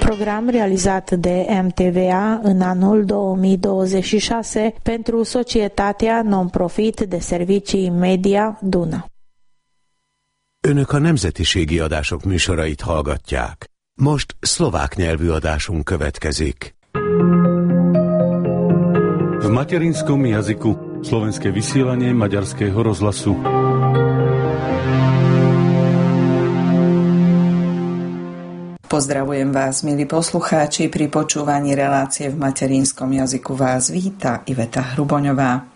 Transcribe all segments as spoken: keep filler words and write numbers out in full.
program realizat de M T V A în anul două mii douăzeci și șase pentru Societatea Non-Profit de Servicii Media Duna. Önök a nemzetiségi adások műsorait hallgatják. Most szlovák nyelvű adásunk következik. V materinskom jazyku slovenské vysielanie Maďarského rozhlasu. Pozdravujem vás, milí poslucháči, pri počúvaní relácie v materinskom jazyku vás víta Iveta Hruboňová.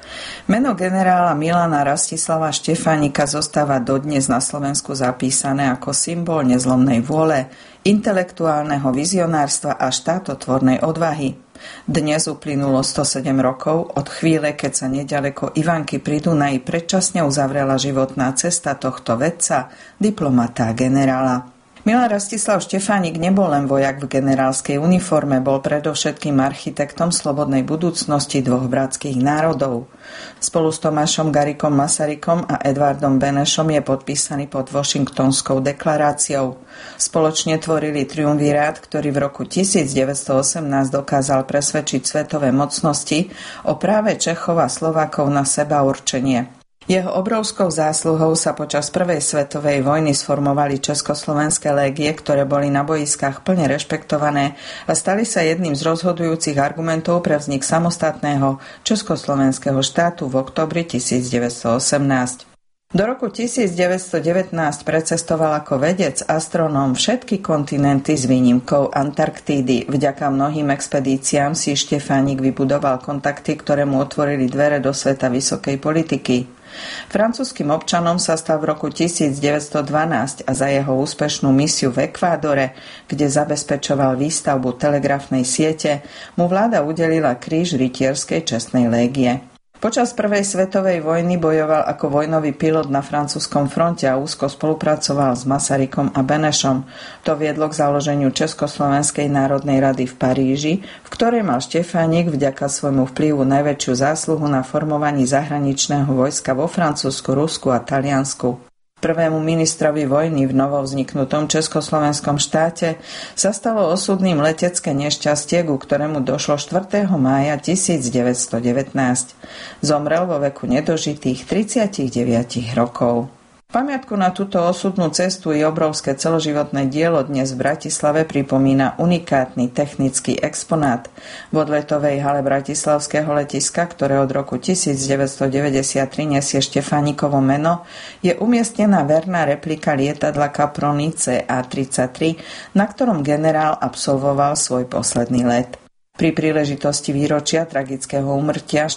Meno generála Milana Rastislava Štefánika zostáva dodnes na Slovensku zapísané ako symbol nezlomnej vôle, intelektuálneho vizionárstva a štátotvornej odvahy. Dnes uplynulo stosedem rokov od chvíle, keď sa neďaleko Ivanky pri Dunaji predčasne uzavrela životná cesta tohto vedca, diplomata a generála. Milan Rastislav Štefánik nebol len vojak v generálskej uniforme, bol predovšetkým architektom slobodnej budúcnosti dvoch bratských národov. Spolu s Tomášom Garriguom Masarykom a Edvardom Benešom je podpísaný pod Washingtonskou deklaráciou. Spoločne tvorili triumvirát, ktorý v roku devätnásťstoosemnásť dokázal presvedčiť svetové mocnosti o práve Čechov a Slovákov na sebaurčenie. Jeho obrovskou zásluhou sa počas prvej svetovej vojny sformovali československé légie, ktoré boli na bojiskách plne rešpektované a stali sa jedným z rozhodujúcich argumentov pre vznik samostatného československého štátu v októbri devätnásťstoosemnásť. Do roku devätnásťstodevätnásť precestoval ako vedec, astronóm všetky kontinenty s výnimkou Antarktídy. Vďaka mnohým expedíciám si Štefánik vybudoval kontakty, ktoré mu otvorili dvere do sveta vysokej politiky. Francúzskym občanom sa stal v roku devätnásťstodvanásť a za jeho úspešnú misiu v Ekvádore, kde zabezpečoval výstavbu telegrafnej siete, mu vláda udelila kríž rytierskej čestnej légie. Počas prvej svetovej vojny bojoval ako vojnový pilot na francúzskom fronte a úzko spolupracoval s Masarykom a Benešom. To viedlo k založeniu Československej národnej rady v Paríži, v ktorej mal Štefánik vďaka svojmu vplyvu najväčšiu zásluhu na formovaní zahraničného vojska vo Francúzsku, Rusku a Taliansku. Prvému ministrovi vojny v novovzniknutom československom štáte sa stalo osudným letecké nešťastie, ku ktorému došlo štvrtého mája devätnásťstodevätnásť. Zomrel vo veku nedožitých tridsaťdeväť rokov. Pamiatku na túto osudnú cestu i obrovské celoživotné dielo dnes v Bratislave pripomína unikátny technický exponát. V odletovej hale bratislavského letiska, ktoré od roku devätnásťstodeväťdesiattri nesie Štefánikovo meno, je umiestnená verná replika lietadla Caproni C A tridsaťtri, na ktorom generál absolvoval svoj posledný let. Pri príležitosti výročia tragického úmrtia